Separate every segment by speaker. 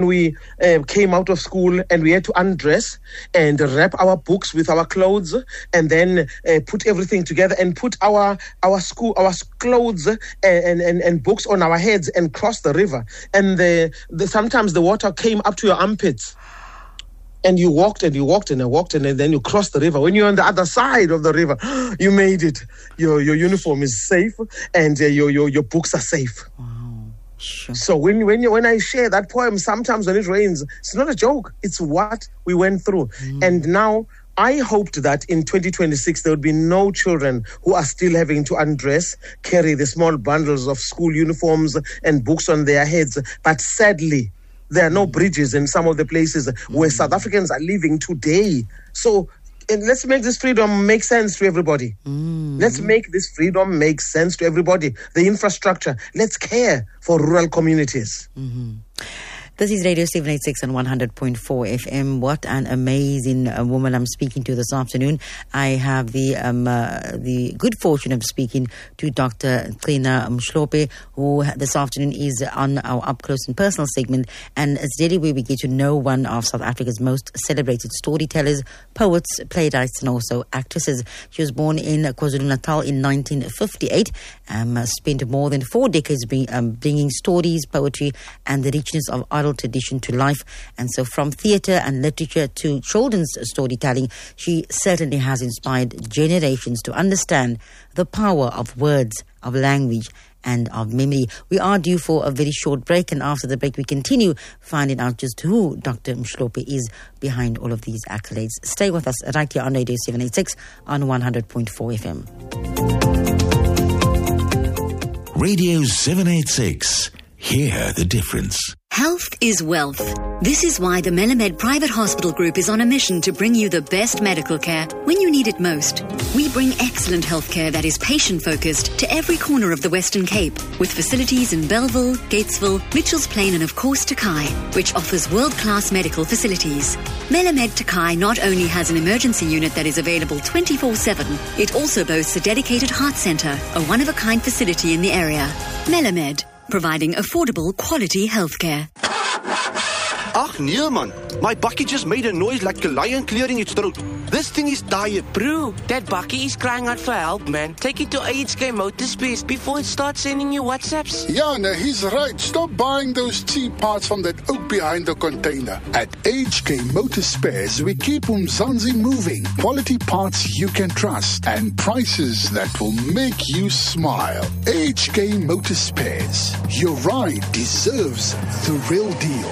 Speaker 1: we came out of school and we had to undress and wrap our books with our clothes and then put everything together and put our clothes and books on our heads and cross the river. And sometimes the water came up to your armpits. And you walked and then you crossed the river. When you're on the other side of the river, you made it. Your uniform is safe and your books are safe.
Speaker 2: Wow. Sure.
Speaker 1: So when I share that poem, sometimes when it rains, it's not a joke. It's what we went through. And now I hoped that in 2026 there would be no children who are still having to undress, carry the small bundles of school uniforms and books on their heads. But sadly, there are no bridges in some of the places where South Africans are living today. So let's make this freedom make sense to everybody. Let's make this freedom make sense to everybody. The infrastructure. Let's care for rural communities.
Speaker 2: This is Radio 786 on 100.4 FM. What an amazing woman I'm speaking to this afternoon. I have the good fortune of speaking to Dr. Gcina Mhlope, who this afternoon is on our Up Close and Personal segment. And it's daily where we get to know one of South Africa's most celebrated storytellers, poets, playwrights, and also actresses. She was born in KwaZulu-Natal in 1958, spent more than 4 decades bringing stories, poetry, and the richness of oral tradition to life. And so from theatre and literature to children's storytelling, she certainly has inspired generations to understand the power of words, of language, and of memory. We are due for a very short break, and after the break we continue finding out just who Dr. Mhlope is behind all of these accolades. Stay with us right here on Radio 786 on 100.4 FM.
Speaker 3: Radio 786. Hear the difference.
Speaker 4: Health is wealth. This is why the Melamed Private Hospital Group is on a mission to bring you the best medical care when you need it most. We bring excellent healthcare that is patient-focused to every corner of the Western Cape, with facilities in Bellville, Gatesville, Mitchells Plain and of course Takai, which offers world-class medical facilities. Melamed Takai not only has an emergency unit that is available 24/7, it also boasts a dedicated heart centre, a one-of-a-kind facility in the area. Melamed, providing affordable, quality healthcare.
Speaker 5: Ach nee man, my bakkie just made a noise like a lion clearing its throat. This thing is tired.
Speaker 6: Bro, that bakkie is crying out for help, man. Take it to AHK Motorspares before it starts sending you WhatsApps.
Speaker 7: Yeah, no, he's right. Stop buying those cheap parts from that oak behind the container. At AHK Motorspares, we keep Umzansi moving. Quality parts you can trust and prices that will make you smile. AHK Motorspares. Your ride deserves the real deal.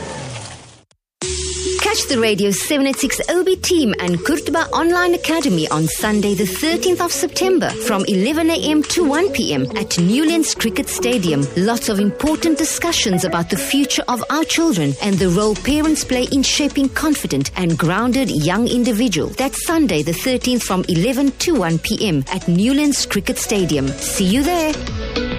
Speaker 8: Catch the Radio 786 OB team and Kurtuba Online Academy on Sunday the 13th of September from 11 a.m. to 1 p.m. at Newlands Cricket Stadium. Lots of important discussions about the future of our children and the role parents play in shaping confident and grounded young individuals. That's Sunday the 13th from 11 to 1 p.m. at Newlands Cricket Stadium. See you there.